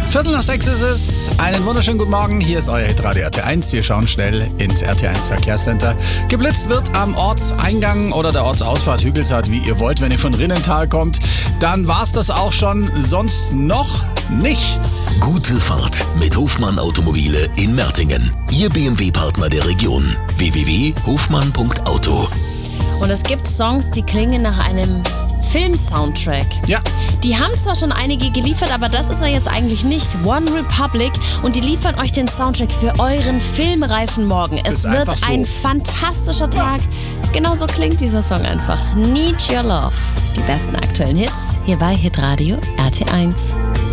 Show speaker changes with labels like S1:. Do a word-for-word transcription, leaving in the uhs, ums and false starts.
S1: Viertel nach sechs ist es. Einen wunderschönen guten Morgen. Hier ist euer Hitradio R T eins. Wir schauen schnell ins R T eins Verkehrscenter. Geblitzt wird am Ortseingang oder der Ortsausfahrt Hügelzart, wie ihr wollt, wenn ihr von Rinnental kommt. Dann war's das auch schon. Sonst noch nichts.
S2: Gute Fahrt mit Hofmann Automobile in Mertingen. Ihr B M W-Partner der Region. w w w punkt hofmann punkt auto.
S3: Und es gibt Songs, die klingen nach einem Film-Soundtrack.
S1: Ja.
S3: Die haben zwar schon einige geliefert, aber das ist er jetzt eigentlich nicht. One Republic, und die liefern euch den Soundtrack für euren filmreifen Morgen. Es
S1: Ist
S3: wird
S1: einfach so.
S3: ein fantastischer Tag. Genauso klingt dieser Song einfach. Need Your Love. Die besten aktuellen Hits hier bei Hitradio R T eins.